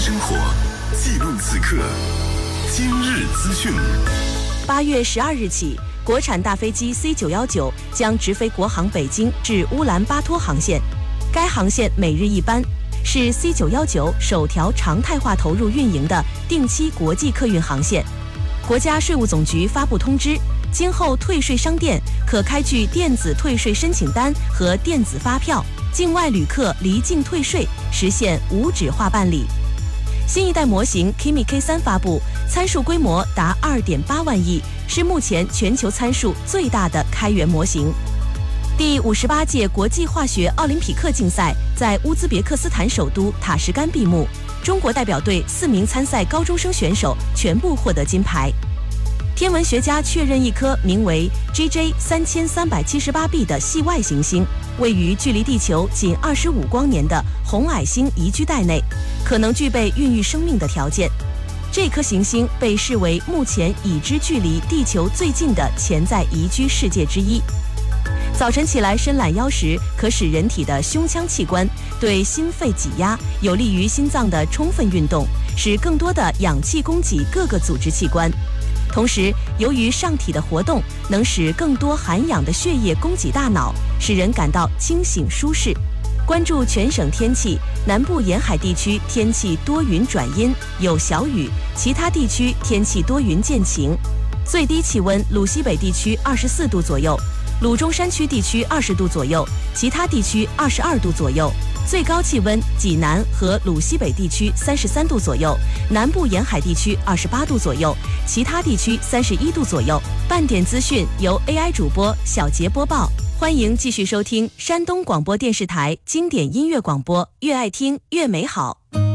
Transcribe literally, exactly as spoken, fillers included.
生活，记录此刻。今日资讯。 八月十二日起，国产大飞机 C 九一九将直飞国航北京至乌兰巴托航线。该航线每日一班，是 C 九一九首条常态化投入运营的定期国际客运航线。国家税务总局发布通知，今后退税商店可开具电子退税申请单和电子发票，境外旅客离境退税实现无纸化办理。新一代模型 Kimi K 三 发布，参数规模达 二点八万亿，是目前全球参数最大的开源模型。第五十八届国际化学奥林匹克竞赛在乌兹别克斯坦首都塔什干闭幕，中国代表队四名参赛高中生选手全部获得金牌。天文学家确认一颗名为 G J 三千三百七十八 b 的系外行星位于距离地球仅二十五光年的红矮星宜居带内，可能具备孕育生命的条件。这颗行星被视为目前已知距离地球最近的潜在宜居世界之一。早晨起来伸懒腰时，可使人体的胸腔器官对心肺挤压，有利于心脏的充分运动，使更多的氧气供给各个组织器官。同时，由于上体的活动能使更多含氧的血液供给大脑，使人感到清醒舒适。关注全省天气，南部沿海地区天气多云转阴，有小雨，其他地区天气多云见晴。最低气温，鲁西北地区二十四度左右，鲁中山区地区二十度左右，其他地区二十二度左右。最高气温，济南和鲁西北地区三十三度左右，南部沿海地区二十八度左右，其他地区三十一度左右。半点资讯由 A I 主播小杰播报，欢迎继续收听山东广播电视台经典音乐广播，越爱听越美好。